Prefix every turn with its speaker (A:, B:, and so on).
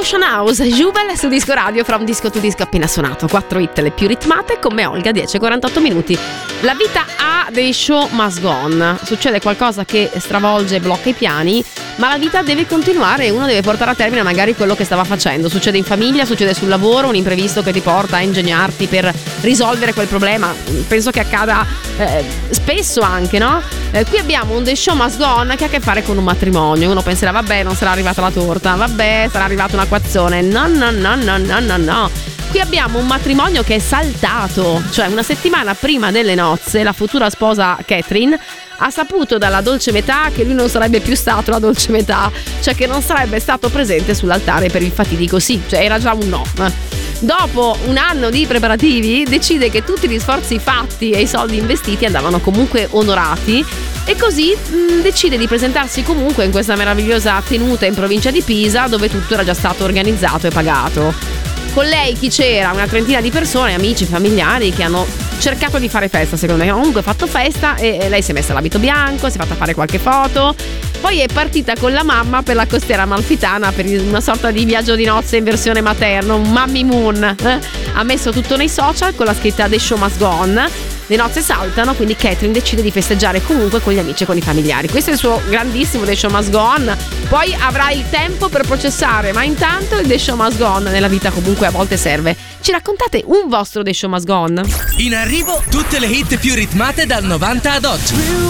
A: Ocean House, Jubel su Disco Radio, From Disco to Disco appena suonato. 4 hit le più ritmate con me Olga, 10:48 minuti. La vita ha dei show must go on. Succede qualcosa che stravolge e blocca i piani, ma la vita deve continuare e uno deve portare a termine magari quello che stava facendo. Succede in famiglia, succede sul lavoro, un imprevisto che ti porta a ingegnarti per risolvere quel problema. Penso che accada spesso anche, no? Qui abbiamo un The Show Must Go On che ha a che fare con un matrimonio. Uno penserà, vabbè, non sarà arrivata la torta, vabbè, sarà arrivato un acquazzone. No. Qui abbiamo un matrimonio che è saltato, cioè una settimana prima delle nozze la futura sposa Catherine ha saputo dalla dolce metà che lui non sarebbe più stato la dolce metà, cioè che non sarebbe stato presente sull'altare per il fatidico sì, cioè era già un no. Dopo un anno di preparativi decide che tutti gli sforzi fatti e i soldi investiti andavano comunque onorati e così decide di presentarsi comunque in questa meravigliosa tenuta in provincia di Pisa, dove tutto era già stato organizzato e pagato. Con lei chi c'era? Una trentina di persone, amici, familiari che hanno cercato di fare festa, secondo me. Hanno comunque fatto festa e lei si è messa l'abito bianco, si è fatta fare qualche foto. Poi è partita con la mamma per la costiera amalfitana per una sorta di viaggio di nozze in versione materno, un Mammy Moon. Ha messo tutto nei social con la scritta The Show Must Go On. Le nozze saltano, quindi Catherine decide di festeggiare comunque con gli amici e con i familiari. Questo è il suo grandissimo The Show Must Go On. Poi avrà il tempo per processare, ma intanto il The Show Must Go On nella vita comunque a volte serve. Ci raccontate un vostro The Show Must Go On?
B: In arrivo tutte le hit più ritmate dal 90 ad oggi.